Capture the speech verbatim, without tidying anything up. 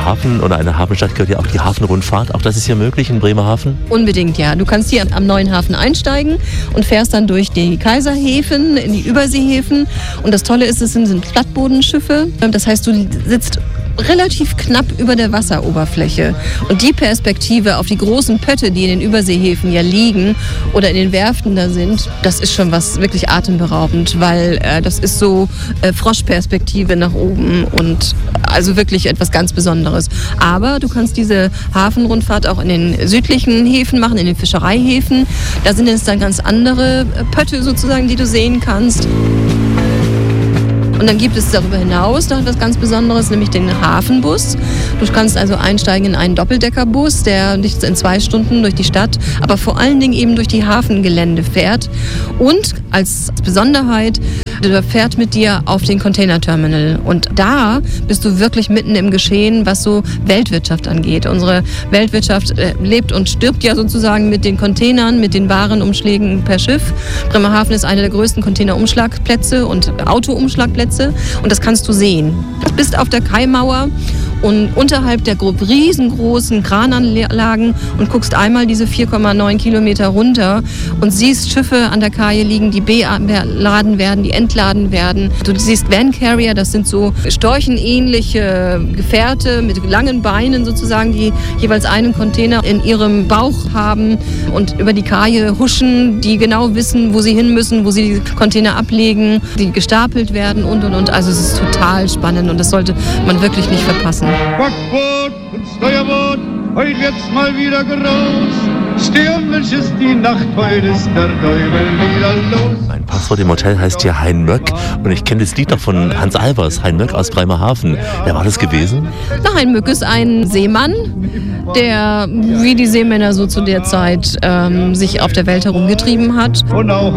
Hafen oder einer Hafenstadt gehört ja auch die Hafenrundfahrt. Auch das ist hier möglich in Bremerhaven? Unbedingt, ja. Du kannst hier am neuen Hafen einsteigen und fährst dann durch die Kaiserhäfen, in die Überseehäfen. Und das Tolle ist, es sind, sind Plattbodenschiffe. Das heißt, du sitzt relativ knapp über der Wasseroberfläche. Und die Perspektive auf die großen Pötte, die in den Überseehäfen ja liegen oder in den Werften da sind, das ist schon was wirklich atemberaubend, weil äh, das ist so äh, Froschperspektive nach oben und also wirklich etwas ganz Besonderes. Aber du kannst diese Hafenrundfahrt auch in den südlichen Häfen machen, in den Fischereihäfen. Da sind es dann ganz andere Pötte sozusagen, die du sehen kannst. Und dann gibt es darüber hinaus noch etwas ganz Besonderes, nämlich den Hafenbus. Du kannst also einsteigen in einen Doppeldeckerbus, der dich in zwei Stunden durch die Stadt, aber vor allen Dingen eben durch die Hafengelände fährt. Und als Besonderheit, der fährt mit dir auf den Containerterminal. Und da bist du wirklich mitten im Geschehen, was so Weltwirtschaft angeht. Unsere Weltwirtschaft äh, lebt und stirbt ja sozusagen mit den Containern, mit den Warenumschlägen per Schiff. Bremerhaven ist einer der größten Containerumschlagplätze und Autoumschlagplätze. Und das kannst du sehen. Du bist auf der Kaimauer und unterhalb der riesengroßen Krananlagen und guckst einmal diese vier Komma neun Kilometer runter und siehst Schiffe an der Kaje liegen, die beladen werden, die entladen werden. Du siehst Van Carrier, das sind so storchenähnliche Gefährte mit langen Beinen sozusagen, die jeweils einen Container in ihrem Bauch haben und über die Kaje huschen, die genau wissen, wo sie hin müssen, wo sie die Container ablegen, die gestapelt werden und und und. Also es ist total spannend und das sollte man wirklich nicht verpassen. Backboot und Steuerboot, heute wird's mal wieder groß. Stürmisch ist die Nacht, heute ist der Teufel wieder los. Mein Passwort im Hotel heißt hier Hein Möck und ich kenne das Lied noch von Hans Albers, Hein Möck aus Bremerhaven. Wer war das gewesen? Na, Hein Möck ist ein Seemann, der wie die Seemänner so zu der Zeit ähm, sich auf der Welt herumgetrieben hat. Und auch